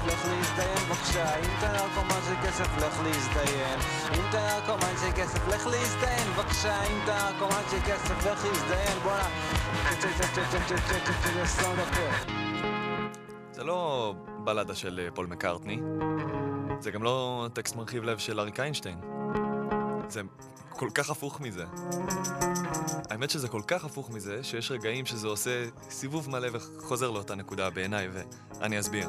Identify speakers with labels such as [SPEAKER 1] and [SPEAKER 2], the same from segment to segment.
[SPEAKER 1] לך להזדיין בבקשה. אם אתה נרקומן של כסף, לך להזדיין. אם אתה נרקומן של כסף, לך להזדיין בבקשה. אם אתה נרקומן של כסף, לך להזדיין. בוא'נה, סתום את הפה.
[SPEAKER 2] זה לא בלדה של פול מקארטני, זה גם לא טקסט מרחיב לב של אריק איינשטיין. זה כל כך הפוך מזה. האמת שזה כל כך הפוך מזה שיש רגעים שזה עושה סיבוב מלא וחוזר לאותה נקודה בעיניי, ואני אסביר.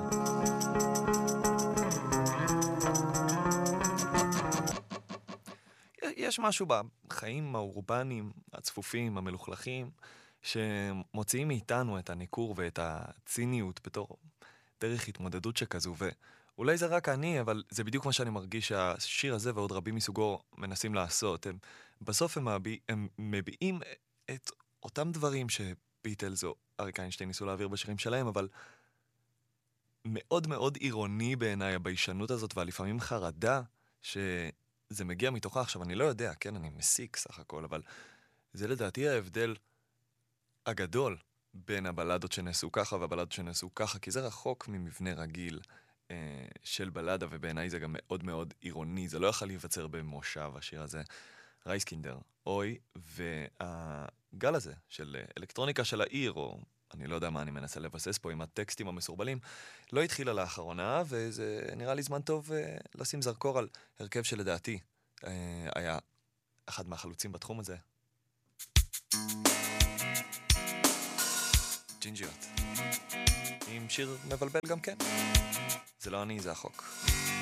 [SPEAKER 2] יש משהו בחיים האורבניים, הצפופים, המלוכלכים, שמוציאים מאיתנו את הניכור ואת הציניות בתור דרך התמודדות שכזו, ואולי זה רק אני, אבל זה בדיוק מה שאני מרגיש שהשיר הזה ועוד רבים מסוגו מנסים לעשות. בסוף הם מביעים את אותם דברים שביטלס או אריק איינשטיין ניסו להעביר בשירים שלהם, אבל מאוד מאוד אירוני בעיניי הביישנות הזאת, והלפעמים חרדה שזה מגיע מתוכה. עכשיו, אני לא יודע, כן, אני מסיק סך הכל, אבל זה לדעתי ההבדל הגדול בין הבלדות שנעשו ככה והבלדות שנעשו ככה, כי זה רחוק ממבנה רגיל של בלדה, ובעיניי זה גם מאוד מאוד אירוני. זה לא יכול להיווצר במושב, השיר הזה. רייסקינדר, אוי, והגל הזה של אלקטרוניקה של העיר, או אני לא יודע מה אני מנסה לבסס פה עם הטקסטים המסורבלים, לא התחילה לאחרונה, וזה נראה לי זמן טוב לשים זרקור על הרכב שלדעתי היה אחד מהחלוצים בתחום הזה. ג'ינג'יות. עם שיר מבלבל גם כן. זה לא אני, זה החוק.